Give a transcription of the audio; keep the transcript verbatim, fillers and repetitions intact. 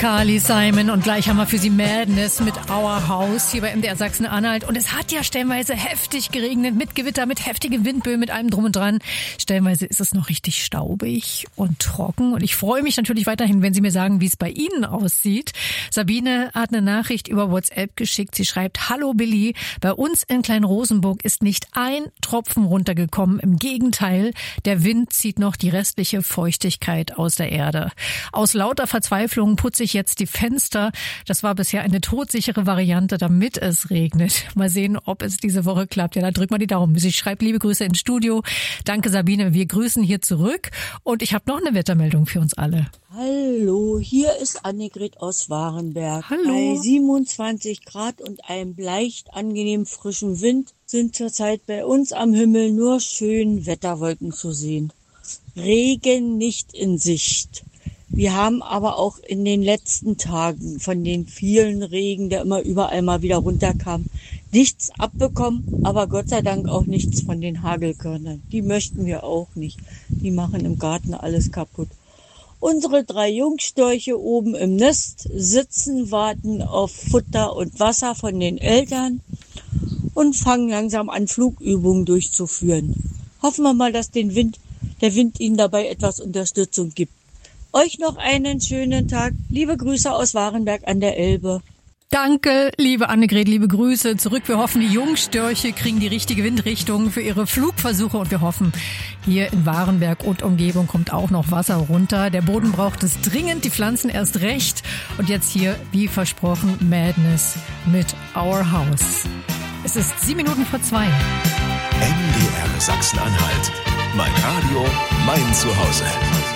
Carly Simon und gleich haben wir für Sie Madness mit Our House hier bei M D R Sachsen-Anhalt. Und es hat ja stellenweise heftig geregnet, mit Gewitter, mit heftigen Windböen, mit allem drum und dran. Stellenweise ist es noch richtig staubig und trocken. Und ich freue mich natürlich weiterhin, wenn Sie mir sagen, wie es bei Ihnen aussieht. Sabine hat eine Nachricht über WhatsApp geschickt. Sie schreibt: Hallo Billy, bei uns in Kleinrosenburg ist nicht ein Tropfen runtergekommen. Im Gegenteil, der Wind zieht noch die restliche Feuchtigkeit aus der Erde. Aus lauter Verzweiflung putze ich jetzt die Fenster. Das war bisher eine todsichere Variante, damit es regnet. Mal sehen, ob es diese Woche klappt. Ja, da drückt mal die Daumen. Sie schreibt liebe Grüße ins Studio. Danke Sabine, wir grüßen hier zurück. Und ich habe noch eine Wettermeldung für uns alle. Hallo, hier ist Annegret aus Warenberg. Hallo. Bei siebenundzwanzig Grad und einem leicht angenehm frischen Wind sind zurzeit bei uns am Himmel nur schön Wetterwolken zu sehen. Regen nicht in Sicht. Wir haben aber auch in den letzten Tagen von den vielen Regen, der immer überall mal wieder runterkam, nichts abbekommen, aber Gott sei Dank auch nichts von den Hagelkörnern. Die möchten wir auch nicht. Die machen im Garten alles kaputt. Unsere drei Jungstörche oben im Nest sitzen, warten auf Futter und Wasser von den Eltern und fangen langsam an, Flugübungen durchzuführen. Hoffen wir mal, dass den Wind, der Wind ihnen dabei etwas Unterstützung gibt. Euch noch einen schönen Tag. Liebe Grüße aus Warenberg an der Elbe. Danke, liebe Annegret, liebe Grüße zurück. Wir hoffen, die Jungstörche kriegen die richtige Windrichtung für ihre Flugversuche und wir hoffen, hier in Warenberg und Umgebung kommt auch noch Wasser runter. Der Boden braucht es dringend, die Pflanzen erst recht. Und jetzt hier, wie versprochen, Madness mit Our House. Es ist sieben Minuten vor zwei. M D R Sachsen-Anhalt. Mein Radio, mein Zuhause.